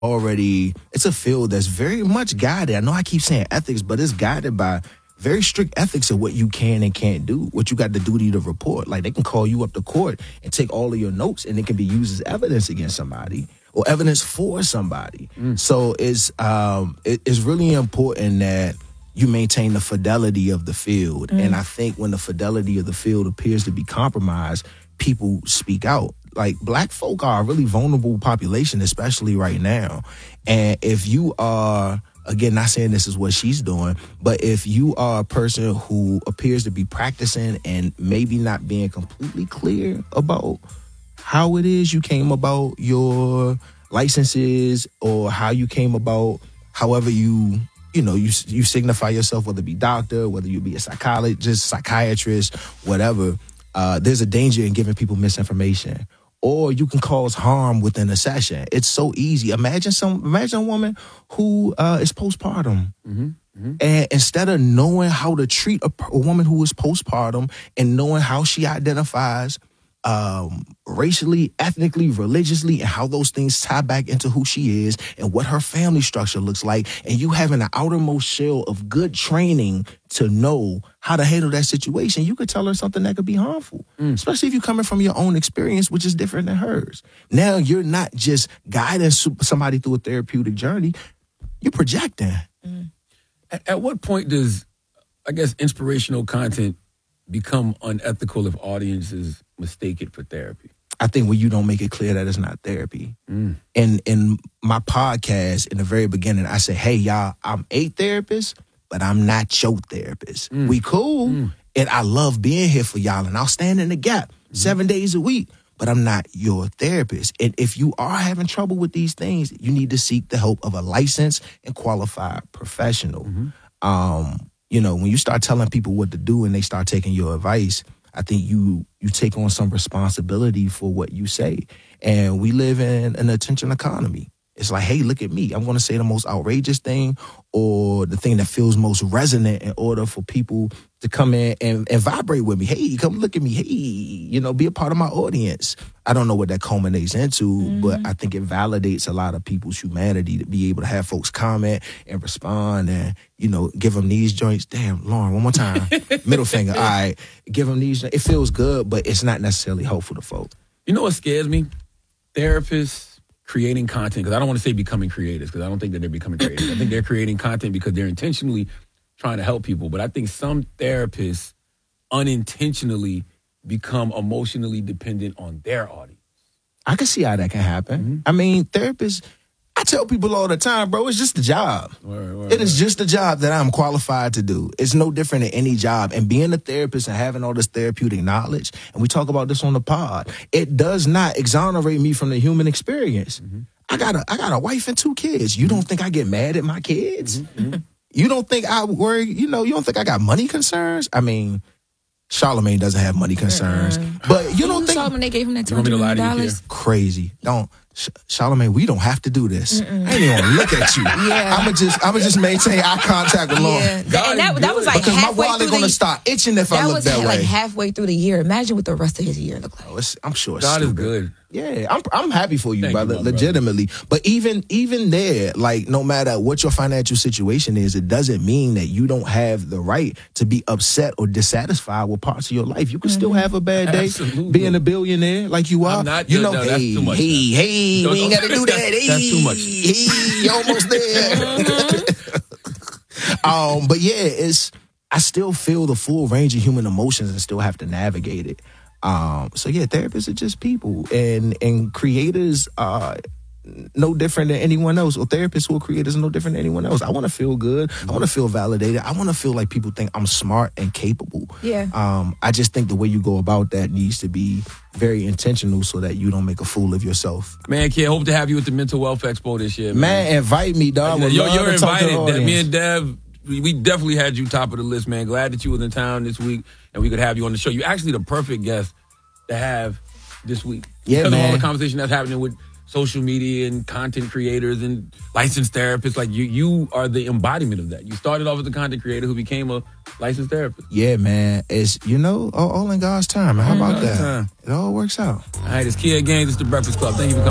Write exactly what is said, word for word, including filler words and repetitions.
already, it's a field that's very much guided. I know I keep saying ethics, but it's guided by very strict ethics of what you can and can't do, what you got the duty to report. Like, they can call you up to court and take all of your notes, and it can be used as evidence against somebody or evidence for somebody. Mm. So it's um, it, it's really important that you maintain the fidelity of the field. Mm. And I think when the fidelity of the field appears to be compromised, people speak out. Like, black folk are a really vulnerable population, especially right now. And if you are, again, not saying this is what she's doing, but if you are a person who appears to be practicing and maybe not being completely clear about how it is you came about your licenses or how you came about however you, you know, you you signify yourself, whether it be doctor, whether you be a psychologist, psychiatrist, whatever, uh, there's a danger in giving people misinformation. Or you can cause harm within a session. It's so easy. Imagine some. Imagine a woman who uh, is postpartum, mm-hmm, mm-hmm. and instead of knowing how to treat a, a woman who is postpartum and knowing how she identifies um, racially, ethnically, religiously, and how those things tie back into who she is and what her family structure looks like, and you having an outermost shell of good training to know how to handle that situation, you could tell her something that could be harmful, mm. especially if you're coming from your own experience, which is different than hers. Now you're not just guiding somebody through a therapeutic journey, you're projecting. Mm. At, at what point does, I guess, inspirational content become unethical if audiences mistake it for therapy? I think when you don't make it clear that it's not therapy. Mm. And in my podcast, in the very beginning, I said, hey, y'all, I'm a therapist, but I'm not your therapist. Mm. We cool, mm. and I love being here for y'all, and I'll stand in the gap mm. seven days a week, but I'm not your therapist. And if you are having trouble with these things, you need to seek the help of a licensed and qualified professional. Mm-hmm. Um, you know, when you start telling people what to do and they start taking your advice, I think you you take on some responsibility for what you say. And we live in an attention economy. It's like, hey, look at me. I'm going to say the most outrageous thing or the thing that feels most resonant in order for people to come in and, and vibrate with me. Hey, come look at me. Hey, you know, be a part of my audience. I don't know what that culminates into, mm-hmm. but I think it validates a lot of people's humanity to be able to have folks comment and respond and, you know, give them these joints. Damn, Lauren, one more time. Middle finger. All right. Give them these. It feels good, but it's not necessarily helpful to folks. You know what scares me? Therapists creating content, because I don't want to say becoming creators, because I don't think that they're becoming creators. I think they're creating content because they're intentionally trying to help people. But I think some therapists unintentionally become emotionally dependent on their audience. I can see how that can happen. Mm-hmm. I mean, therapists, I tell people all the time, bro, it's just a job. Word, word, it is just a job that I'm qualified to do. It's no different than any job. And being a therapist and having all this therapeutic knowledge, and we talk about this on the pod, it does not exonerate me from the human experience. Mm-hmm. I got a I got a wife and two kids. You don't think I get mad at my kids? Mm-hmm. You don't think I worry, you know, you don't think I got money concerns? I mean, Charlamagne doesn't have money concerns. Mm-hmm. But you don't think Charlamagne, they gave him that two hundred million dollars? Crazy. Don't. Charlamagne, we don't have to do this. Mm-mm. I ain't even gonna look at you. Yeah. I'ma just I'ma just maintain eye contact with Lauren. Yeah. And that, that was like because halfway my wallet gonna the, start itching if I look that way. That was like halfway through the year. Imagine what the rest of his year looked like. Oh, it's, I'm sure it's God stupid. is good. Yeah, I'm I'm happy for you, Thank brother, you, legitimately. brother. But even even there, like, no matter what your financial situation is, it doesn't mean that you don't have the right to be upset or dissatisfied with parts of your life. You can mm-hmm. still have a bad day Absolutely. being a billionaire like you are. I'm not, you know, no, hey, that's too much hey, now. hey, No, we ain't no, got to do that. Hey, that's too much. Hey, you almost there. um, but yeah, it's I still feel the full range of human emotions and still have to navigate it. Um, so yeah, therapists are just people, and and creators are no different than anyone else, or therapists who are creators are no different than anyone else. I want to feel good. Mm-hmm. I want to feel validated. I want to feel like people think I'm smart and capable. Yeah. Um, I just think the way you go about that needs to be very intentional so that you don't make a fool of yourself. Man, kid, hope to have you at the Mental Wealth Expo this year, man. Man, invite me, dog. You're, you're invited. Me and Dev, we, we definitely had you top of the list, man. Glad that you was in town this week and we could have you on the show. You're actually the perfect guest to have this week. Yeah, because man. of all the conversation that's happening with social media and content creators and licensed therapists. Like, you you are the embodiment of that. You started off as a content creator who became a licensed therapist. Yeah, man. It's, you know, all, all in God's time. How about God's that? Time. It all works out. All right, it's Kia Gaines. It's the Breakfast Club. Thank you for coming.